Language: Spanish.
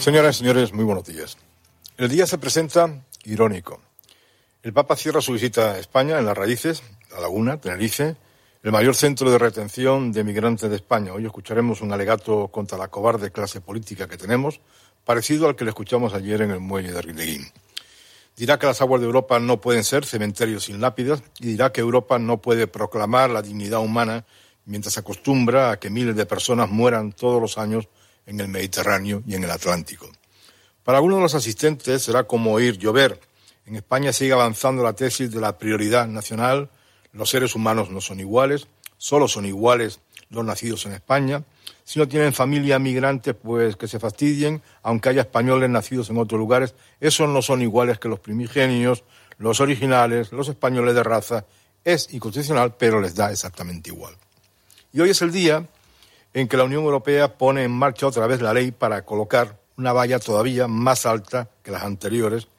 Señoras y señores, muy buenos días. El día se presenta irónico. El Papa cierra su visita a España en Las Raíces, La Laguna, Tenerife, el mayor centro de retención de migrantes de España. Hoy escucharemos un alegato contra la cobarde clase política que tenemos, parecido al que le escuchamos ayer en el muelle de Rileguín. Dirá que las aguas de Europa no pueden ser cementerios sin lápidas y dirá que Europa no puede proclamar la dignidad humana mientras se acostumbra a que miles de personas mueran todos los años en el Mediterráneo y en el Atlántico. Para algunos de los asistentes será como oír llover. En España sigue avanzando la tesis de la prioridad nacional. Los seres humanos no son iguales, solo son iguales los nacidos en España. Si no tienen familia migrante, pues que se fastidien, aunque haya españoles nacidos en otros lugares. Esos no son iguales que los primigenios, los originales, los españoles de raza. Es inconstitucional, pero les da exactamente igual. Y hoy es el día en que la Unión Europea pone en marcha otra vez la ley para colocar una valla todavía más alta que las anteriores